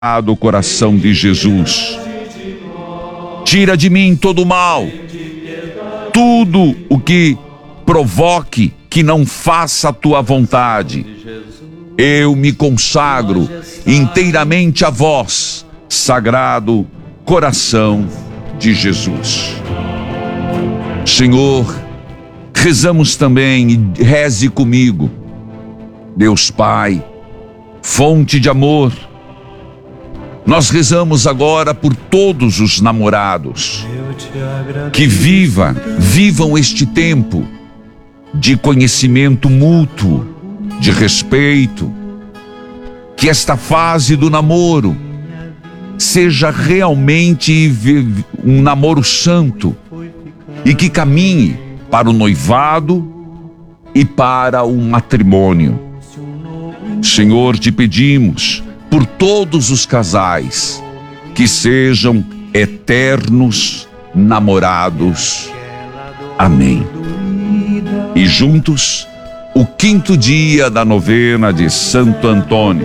do coração de Jesus. Tira de mim todo o mal, tudo o que provoque que não faça a tua vontade. Eu me consagro inteiramente a vós, Sagrado Coração de Jesus. Senhor, rezamos também e reze comigo. Deus Pai, fonte de amor, nós rezamos agora por todos os namorados que vivam este tempo de conhecimento mútuo, de respeito, que esta fase do namoro seja realmente um namoro santo e que caminhe para o noivado e para o matrimônio. Senhor, te pedimos por todos os casais que sejam eternos namorados. Amém. E juntos, o 5º dia da novena de Santo Antônio.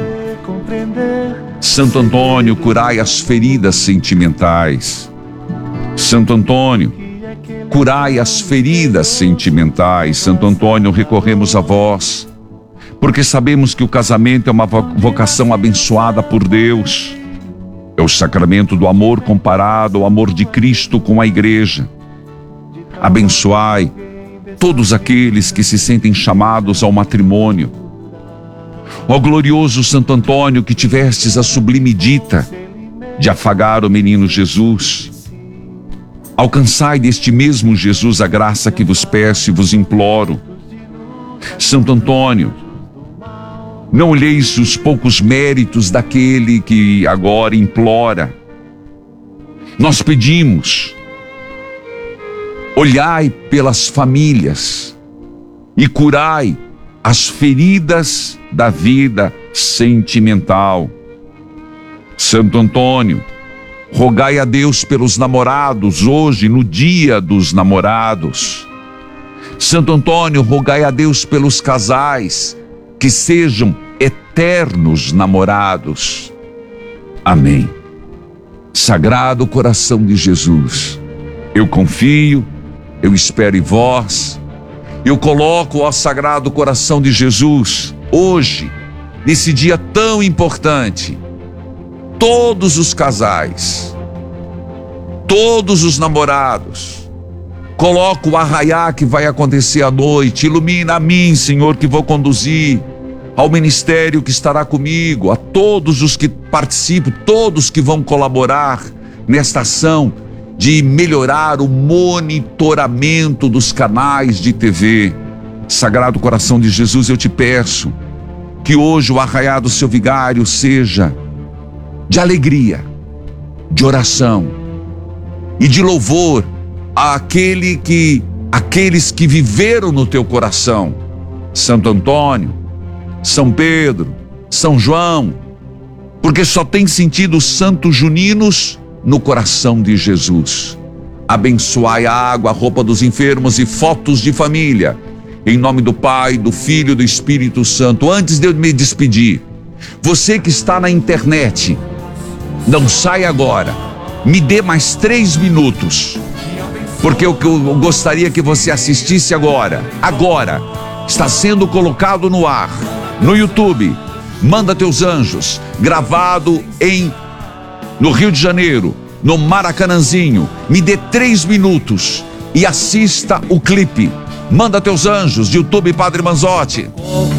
Santo Antônio, curai as feridas sentimentais. Santo Antônio, curai as feridas sentimentais. Santo Antônio, recorremos a vós, porque sabemos que o casamento é uma vocação abençoada por Deus. É o sacramento do amor comparado ao amor de Cristo com a igreja. Abençoai todos aqueles que se sentem chamados ao matrimônio. Ó glorioso Santo Antônio, que tivestes a sublime dita de afagar o menino Jesus, alcançai deste mesmo Jesus a graça que vos peço e vos imploro. Santo Antônio, não olheis os poucos méritos daquele que agora implora. Nós pedimos, olhai pelas famílias e curai as feridas da vida sentimental. Santo Antônio, rogai a Deus pelos namorados hoje, no dia dos namorados. Santo Antônio, rogai a Deus pelos casais que sejam eternos namorados. Amém. Sagrado Coração de Jesus, eu confio, eu espero em vós. Eu coloco ao Sagrado Coração de Jesus, hoje, nesse dia tão importante, todos os casais, todos os namorados. Coloco o arraiá que vai acontecer à noite. Ilumina a mim, Senhor, que vou conduzir, ao ministério que estará comigo, a todos os que participam, todos que vão colaborar nesta ação de melhorar o monitoramento dos canais de TV. Sagrado Coração de Jesus, eu te peço que hoje o arraiá do seu vigário seja de alegria, de oração e de louvor àqueles que viveram no teu coração. Santo Antônio, São Pedro, São João, porque só tem sentido os santos juninos no coração de Jesus. Abençoai a água, a roupa dos enfermos e fotos de família. Em nome do Pai, do Filho e do Espírito Santo. Antes de eu me despedir, você que está na internet, não saia agora. Me dê mais 3 minutos, porque eu gostaria que você assistisse agora. Agora está sendo colocado no ar, no YouTube, Manda Teus Anjos, gravado no Rio de Janeiro, no Maracanãzinho. Me dê 3 minutos e assista o clipe Manda Teus Anjos, YouTube Padre Manzotti.